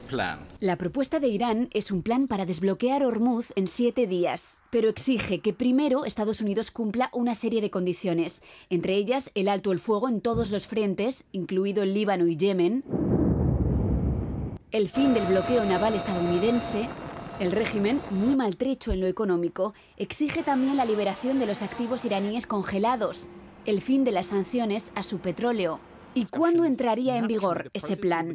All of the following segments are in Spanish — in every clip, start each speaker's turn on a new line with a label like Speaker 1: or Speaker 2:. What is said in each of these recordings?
Speaker 1: La propuesta de Irán es un plan para desbloquear Hormuz en 7 días, pero exige que primero Estados Unidos cumpla una serie de condiciones, entre ellas el alto el fuego en todos los frentes, incluido el Líbano y Yemen, el fin del bloqueo naval estadounidense. El régimen, muy maltrecho en lo económico, exige también la liberación de los activos iraníes congelados, el fin de las sanciones a su petróleo. ¿Y cuándo entraría en vigor ese plan?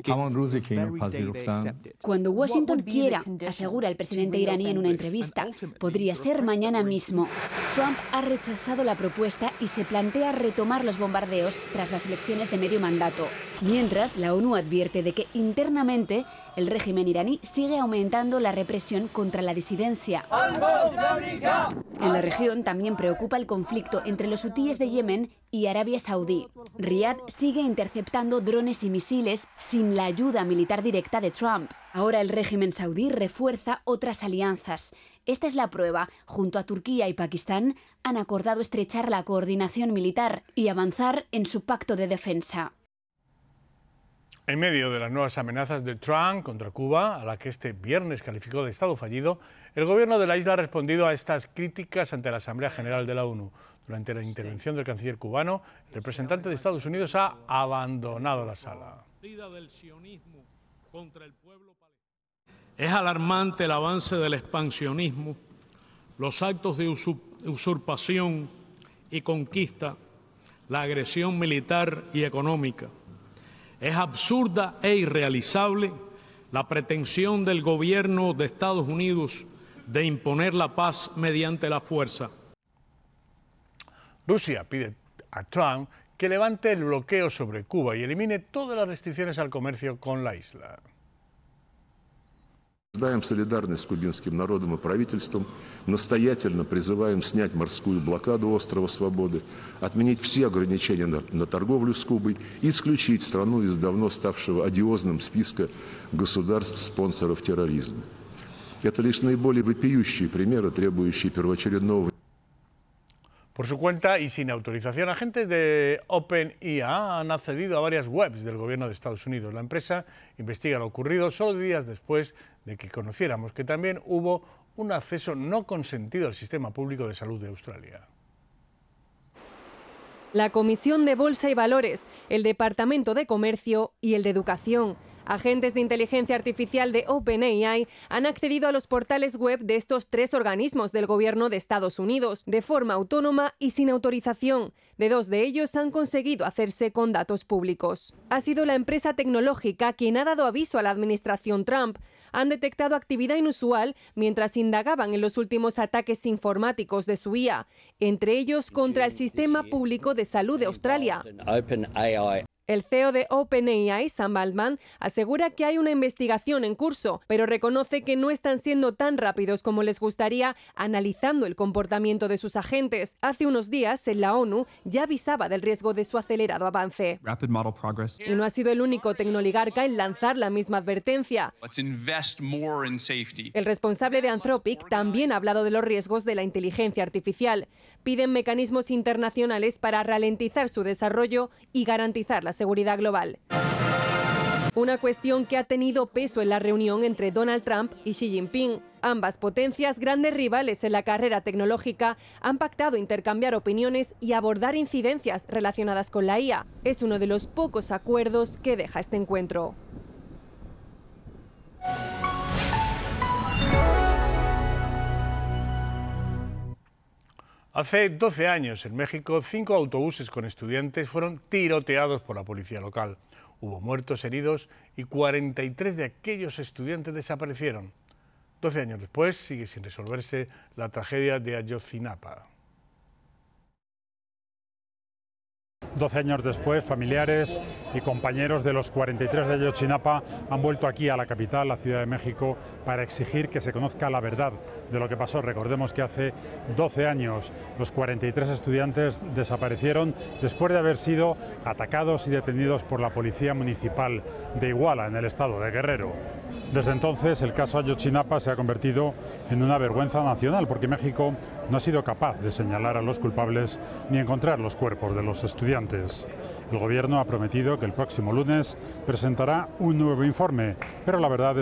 Speaker 1: Cuando Washington quiera, asegura el presidente iraní en una entrevista. Podría ser mañana mismo. Trump ha rechazado la propuesta y se plantea retomar los bombardeos tras las elecciones de medio mandato. Mientras, la ONU advierte de que internamente el régimen iraní sigue aumentando la represión contra la disidencia. En la región también preocupa el conflicto entre los hutíes de Yemen y Arabia Saudí. Riad sigue interceptando drones y misiles sin la ayuda militar directa de Trump. Ahora el régimen saudí refuerza otras alianzas. Esta es la prueba. Junto a Turquía y Pakistán han acordado estrechar la coordinación militar y avanzar en su pacto de defensa.
Speaker 2: En medio de las nuevas amenazas de Trump contra Cuba, a la que este viernes calificó de Estado fallido, el gobierno de la isla ha respondido a estas críticas ante la Asamblea General de la ONU. Durante la intervención del canciller cubano, el representante de Estados Unidos ha abandonado la sala.
Speaker 3: Es alarmante el avance del expansionismo, los actos de usurpación y conquista, la agresión militar y económica. Es absurda e irrealizable la pretensión del gobierno de Estados Unidos de imponer la paz mediante la fuerza.
Speaker 2: Rusia pide a Trump que levante el bloqueo sobre Cuba y elimine todas las restricciones al comercio con la isla.
Speaker 4: Даем солидарность с кубинским народом и правительством, настоятельно призываем снять морскую блокаду острова Свободы, отменить все ограничения на торговлю с Кубой и исключить страну из давно ставшего одиозным списка государств-спонсоров терроризма. Это лишь наиболее вопиющие примеры, требующие первоочередного.
Speaker 2: Por su cuenta y sin autorización, agentes de OpenAI han accedido a varias webs del gobierno de Estados Unidos. La empresa investiga lo ocurrido solo días después de que conociéramos que también hubo un acceso no consentido al sistema público de salud de Australia.
Speaker 5: La Comisión de Bolsa y Valores, el Departamento de Comercio y el de Educación. Agentes de inteligencia artificial de OpenAI han accedido a los portales web de estos 3 organismos del gobierno de Estados Unidos, de forma autónoma y sin autorización. De 2 de ellos han conseguido hacerse con datos públicos. Ha sido la empresa tecnológica quien ha dado aviso a la administración Trump. Han detectado actividad inusual mientras indagaban en los últimos ataques informáticos de su IA, entre ellos contra el Sistema Público de Salud de Australia. El CEO de OpenAI, Sam Altman, asegura que hay una investigación en curso, pero reconoce que no están siendo tan rápidos como les gustaría analizando el comportamiento de sus agentes. Hace unos días, en la ONU, ya avisaba del riesgo de su acelerado avance. Y no ha sido el único tecnoligarca en lanzar la misma advertencia. El responsable de Anthropic también ha hablado de los riesgos de la inteligencia artificial. Piden mecanismos internacionales para ralentizar su desarrollo y garantizar la seguridad global. Una cuestión que ha tenido peso en la reunión entre Donald Trump y Xi Jinping. Ambas potencias, grandes rivales en la carrera tecnológica, han pactado intercambiar opiniones y abordar incidencias relacionadas con la IA. Es uno de los pocos acuerdos que deja este encuentro.
Speaker 2: Hace 12 años, en México, 5 autobuses con estudiantes fueron tiroteados por la policía local. Hubo muertos, heridos y 43 de aquellos estudiantes desaparecieron. 12 años después, sigue sin resolverse la tragedia de Ayotzinapa.
Speaker 6: 12 años después, familiares y compañeros de los 43 de Ayotzinapa han vuelto aquí a la capital, la Ciudad de México, para exigir que se conozca la verdad de lo que pasó. Recordemos que hace 12 años los 43 estudiantes desaparecieron después de haber sido atacados y detenidos por la Policía Municipal de Iguala, en el estado de Guerrero. Desde entonces, el caso Ayotzinapa se ha convertido en una vergüenza nacional, porque México no ha sido capaz de señalar a los culpables ni encontrar los cuerpos de los estudiantes. El gobierno ha prometido que el próximo lunes presentará un nuevo informe, pero la verdad es